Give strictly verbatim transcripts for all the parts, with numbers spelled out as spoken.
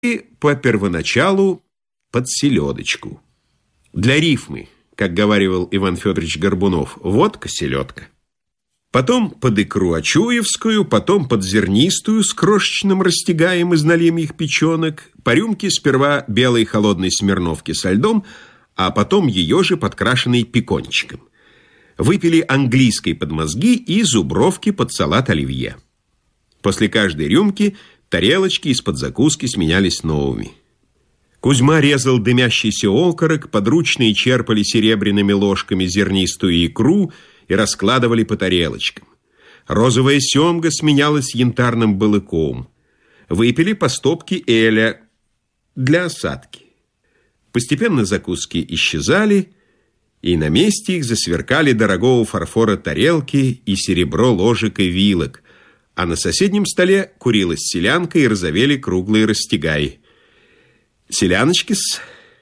и по первоначалу под селедочку. Для рифмы, как говаривал Иван Федорович Горбунов, водка-селедка. Потом под икру очуевскую, потом под зернистую с крошечным растягаем из налимьих печенок, по рюмке сперва белой холодной смирновки со льдом, а потом ее же подкрашенной пекончиком. Выпили английской под мозги и зубровки под салат оливье. После каждой рюмки тарелочки из-под закуски сменялись новыми. Кузьма резал дымящийся окорок, подручные черпали серебряными ложками зернистую икру и раскладывали по тарелочкам. Розовая семга сменялась янтарным балыком. Выпили по стопке эля для осадки. Постепенно закуски исчезали, и на месте их засверкали дорогого фарфора тарелки и серебро ложек и вилок, а на соседнем столе курилась селянка и розовели круглые растягаи. Селяночки-с...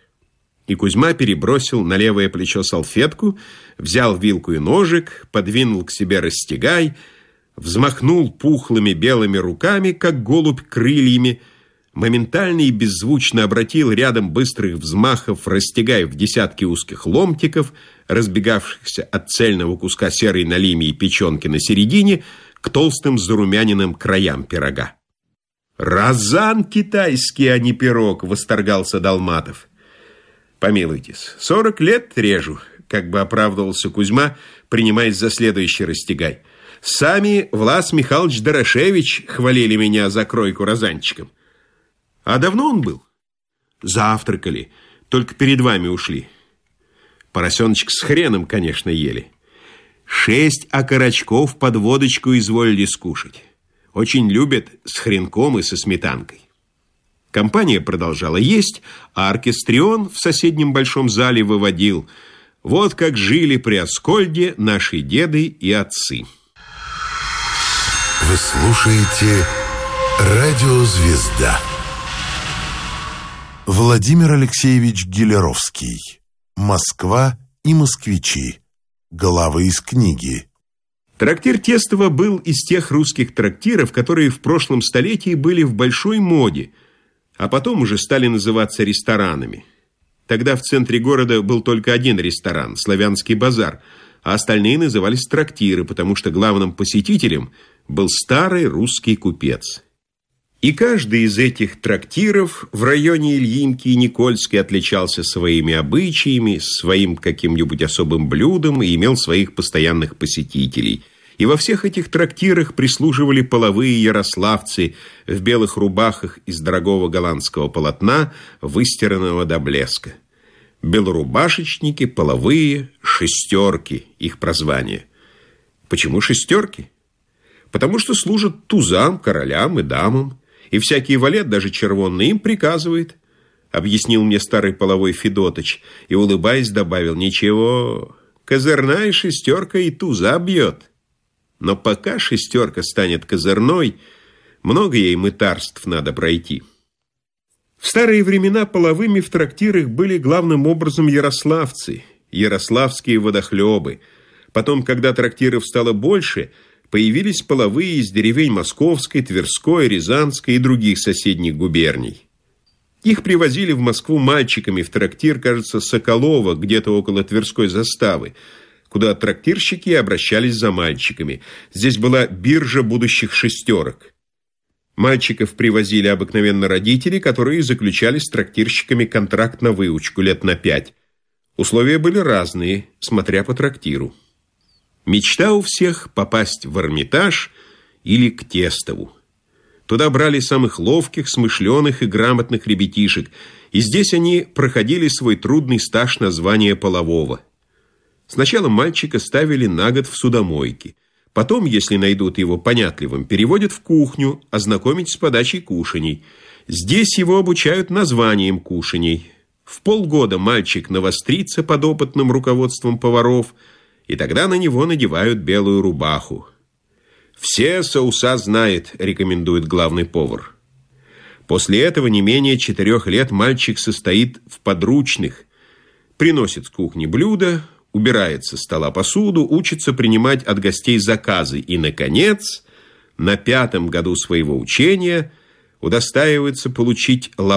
И Кузьма перебросил на левое плечо салфетку, взял вилку и ножик, подвинул к себе растягай, взмахнул пухлыми белыми руками, как голубь крыльями, моментально и беззвучно обратил рядом быстрых взмахов растягай в десятки узких ломтиков, разбегавшихся от цельного куска серой налими и печенки на середине, к толстым зарумяненным краям пирога. «Розан китайский, а не пирог!» — восторгался Долматов. «Помилуйтесь, сорок лет режу», — как бы оправдывался Кузьма, принимаясь за следующий растягай. «Сами Влас Михайлович Дорошевич хвалили меня за кройку розанчиком». «А давно он был?» «Завтракали, только перед вами ушли. Поросеночек с хреном, конечно, ели. Шесть окорочков под водочку изволили скушать. Очень любят с хренком и со сметанкой». Компания продолжала есть, а оркестрион в соседнем большом зале выводил: «Вот как жили при Аскольде наши деды и отцы». Вы слушаете «Радио Звезда». Владимир Алексеевич Гелеровский. «Москва и москвичи». Главы из книги. Трактир Тестова был из тех русских трактиров, которые в прошлом столетии были в большой моде, а потом уже стали называться ресторанами. Тогда в центре города был только один ресторан – «Славянский базар», а остальные назывались трактиры, потому что главным посетителем был старый русский купец. И каждый из этих трактиров в районе Ильинки и Никольской отличался своими обычаями, своим каким-нибудь особым блюдом и имел своих постоянных посетителей. И во всех этих трактирах прислуживали половые ярославцы в белых рубахах из дорогого голландского полотна, выстиранного до блеска. Белорубашечники, половые, шестерки — их прозвание. Почему шестерки? Потому что служат тузам, королям и дамам, и всякий валет, даже червонный, им приказывает, объяснил мне старый половой Федотыч и, улыбаясь, добавил: «Ничего, козырная шестерка и туза бьет. Но пока шестерка станет козырной, много ей мытарств надо пройти». В старые времена половыми в трактирах были главным образом ярославцы, ярославские водохлебы. Потом, когда трактиров стало больше, появились половые из деревень Московской, Тверской, Рязанской и других соседних губерний. Их привозили в Москву мальчиками в трактир, кажется, Соколова, где-то около Тверской заставы, куда трактирщики обращались за мальчиками. Здесь была биржа будущих шестерок. Мальчиков привозили обыкновенно родители, которые заключали с трактирщиками контракт на выучку лет на пять. Условия были разные, смотря по трактиру. Мечта у всех — попасть в Эрмитаж или к Тестову. Туда брали самых ловких, смышленых и грамотных ребятишек, и здесь они проходили свой трудный стаж на звание полового. Сначала мальчика ставили на год в судомойке. Потом, если найдут его понятливым, переводят в кухню, ознакомить с подачей кушаний. Здесь его обучают названием кушаний. В полгода мальчик навострится под опытным руководством поваров, и тогда на него надевают белую рубаху. «Все соуса знает», — рекомендует главный повар. После этого не менее четырех лет мальчик состоит в подручных, приносит с кухни блюда, убирает со стола посуду, учится принимать от гостей заказы и, наконец, на пятом году своего учения удостаивается получить